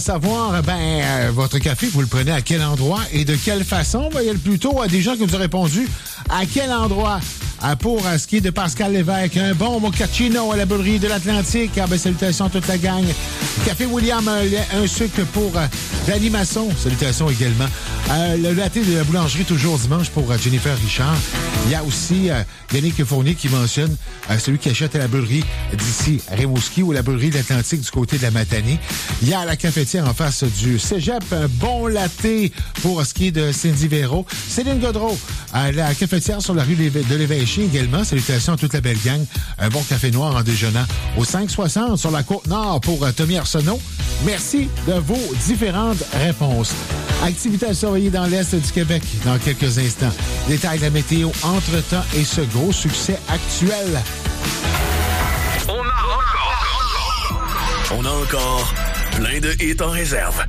Savoir, votre café, vous le prenez à quel endroit et de quelle façon? Il y a plutôt des gens qui nous ont répondu à quel endroit. Pour ce qui est de Pascal Lévesque, un bon mochaccino à la brûlerie de l'Atlantique. Salutations à toute la gang. Café William, un sucre pour Danny Masson. Salutations également. Le latte de la boulangerie, toujours dimanche, pour Jennifer Richard. Il y a aussi Yannick Fournier qui mentionne celui qui achète à la brûlerie d'ici, Rimouski, ou la brûlerie de l'Atlantique du côté de la Matanie. Il y a la cafetière en face du Cégep, un bon latte pour ce qui est de Cindy Véro. Céline Godreau, la cafetière sur la rue de l'Évêché également. Salutations à toute la belle gang. Un bon café noir en déjeunant au 560 sur la Côte-Nord pour Tommy Arsenault. Merci de vos différentes réponses. Activité à surveiller dans l'Est du Québec dans quelques instants. Détails de la météo entre-temps et ce gros succès actuel. On a encore plein de hits en réserve.